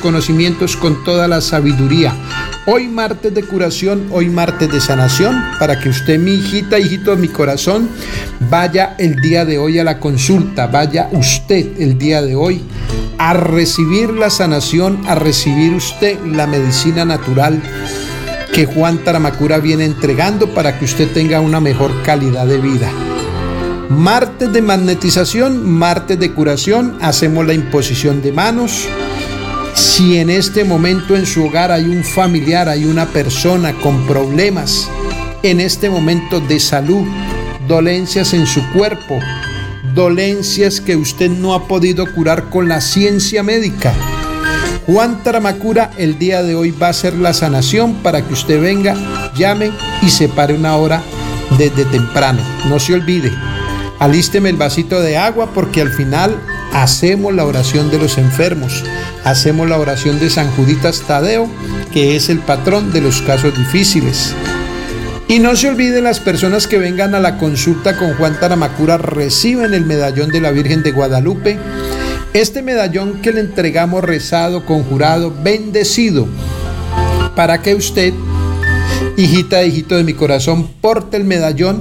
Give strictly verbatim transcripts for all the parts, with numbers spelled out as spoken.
conocimientos, con toda la sabiduría. Hoy martes de curación, hoy martes de sanación, para que usted, mi hijita, hijito de mi corazón, vaya el día de hoy a la consulta, vaya usted el día de hoy a recibir la sanación, a recibir usted la medicina natural que Juan Taramacura viene entregando para que usted tenga una mejor calidad de vida. Martes de magnetización, martes de curación, hacemos la imposición de manos. Si en este momento en su hogar hay un familiar, hay una persona con problemas, en este momento de salud, dolencias en su cuerpo, dolencias que usted no ha podido curar con la ciencia médica, Juan Taramacura el día de hoy va a hacer la sanación para que usted venga, llame y se pare una hora desde temprano. No se olvide, alísteme el vasito de agua porque al final hacemos la oración de los enfermos, hacemos la oración de San Juditas Tadeo, que es el patrón de los casos difíciles. Y no se olviden, las personas que vengan a la consulta con Juan Taramacura reciben el medallón de la Virgen de Guadalupe. Este medallón que le entregamos rezado, conjurado, bendecido, para que usted, hijita, hijito de mi corazón, porte el medallón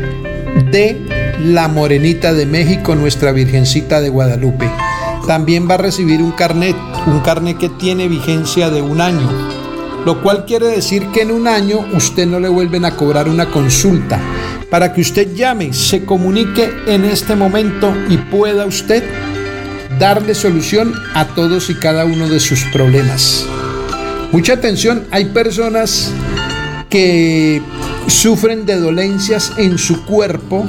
de la Morenita de México, nuestra Virgencita de Guadalupe. También va a recibir un carnet, un carnet que tiene vigencia de un año, lo cual quiere decir que en un año usted no le vuelven a cobrar una consulta, para que usted llame, se comunique en este momento y pueda usted darle solución a todos y cada uno de sus problemas. Mucha atención, hay personas que sufren de dolencias en su cuerpo.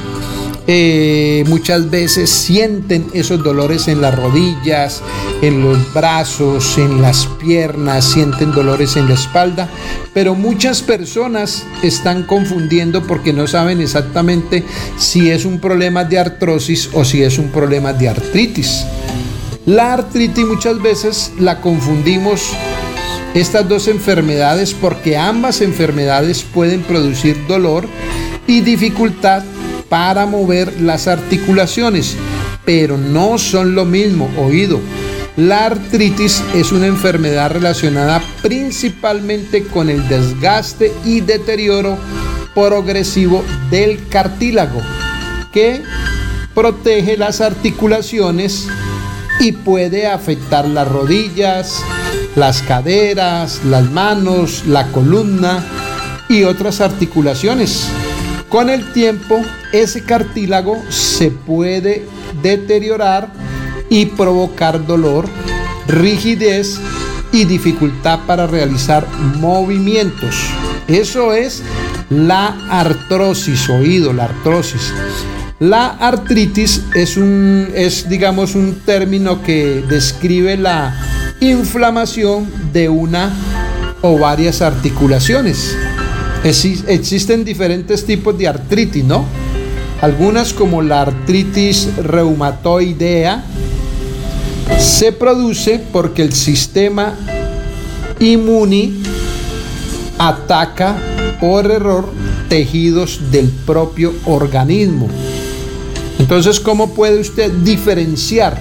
Eh, muchas veces sienten esos dolores en las rodillas, en los brazos, en las piernas, sienten dolores en la espalda, pero muchas personas están confundiendo porque no saben exactamente si es un problema de artrosis o si es un problema de artritis. La artritis muchas veces la confundimos, estas dos enfermedades, porque ambas enfermedades pueden producir dolor y dificultad para mover las articulaciones, pero no son lo mismo. Oído, la artritis es una enfermedad relacionada principalmente con el desgaste y deterioro progresivo del cartílago, que protege las articulaciones y puede afectar las rodillas, las caderas, las manos, la columna y otras articulaciones. Con el tiempo, ese cartílago se puede deteriorar y provocar dolor, rigidez y dificultad para realizar movimientos. Eso es la artrosis, oído, la artrosis. La artritis es un, es, digamos, un término que describe la inflamación de una o varias articulaciones. Existen diferentes tipos de artritis, ¿no? Algunas, como la artritis reumatoidea, se produce porque el sistema inmune ataca por error tejidos del propio organismo. Entonces, ¿cómo puede usted diferenciar?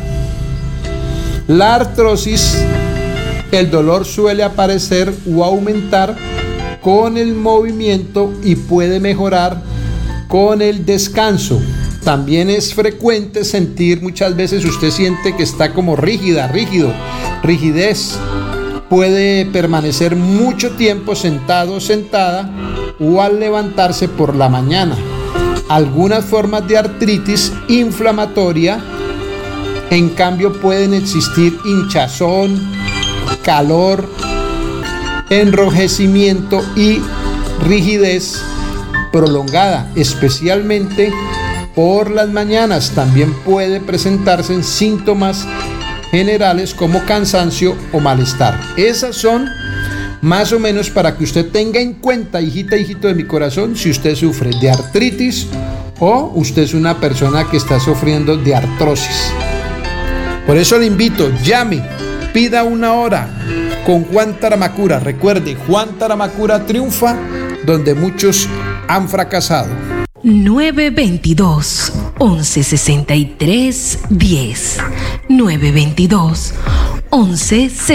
La artrosis, el dolor suele aparecer o aumentar con el movimiento y puede mejorar con el descanso. También es frecuente sentir, muchas veces usted siente que está como rígida, rígido, rigidez. Puede permanecer mucho tiempo sentado o sentada o al levantarse por la mañana. Algunas formas de artritis inflamatoria, en cambio, pueden existir hinchazón, calor, enrojecimiento y rigidez prolongada, especialmente por las mañanas. También puede presentarse en síntomas generales como cansancio o malestar. Esas son más o menos para que usted tenga en cuenta, hijita, hijito de mi corazón, si usted sufre de artritis o usted es una persona que está sufriendo de artrosis. Por eso le invito, llame, pida una hora con Juan Taramacura. Recuerde, Juan Taramacura triunfa donde muchos han fracasado. nueve veintidós, once sesenta y tres, diez. nueve veintidós, once